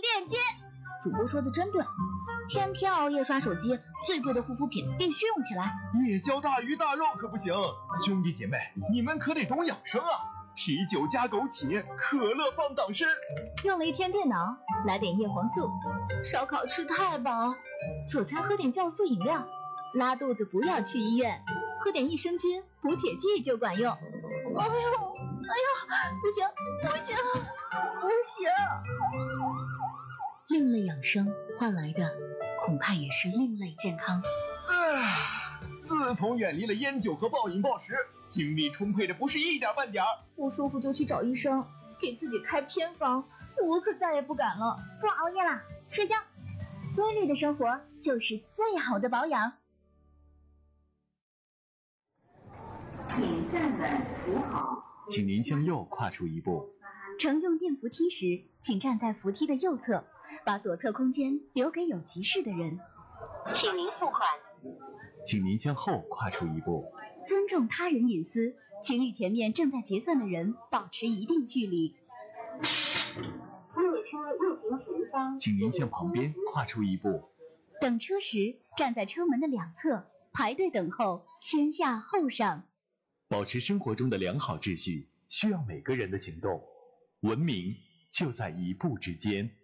链接。主播说的真对，天天熬夜刷手机，最贵的护肤品必须用起来。 夜宵大鱼大肉可不行，兄弟姐妹，你们可得懂养生啊！啤酒加枸杞，可乐放党参。 用了一天电脑，来点叶黄素。烧烤吃太饱，早餐喝点酵素饮料。拉肚子不要去医院，喝点益生菌、补铁剂就管用。哎呦，不行，不行！另类养生换来的，恐怕也是另类健康。 自从远离了烟酒和暴饮暴食，精力充沛的不是一点半点儿。 不舒服就去找医生，给自己开偏方，我可再也不敢了。不熬夜啦，睡觉。规律的生活就是最好的保养。 请站稳扶好。 请您向右跨出一步。 乘用电扶梯时，请站在扶梯的右侧，把左侧空间留给有急事的人。请您付款。 请您向后跨出一步。 尊重他人隐私，请与前面正在结算的人保持一定距离。列车入停前方， 请您向旁边跨出一步。 等车时，站在车门的两侧，排队等候，先下后上。 保持生活中的良好秩序，需要每个人的行动。文明就在一步之间。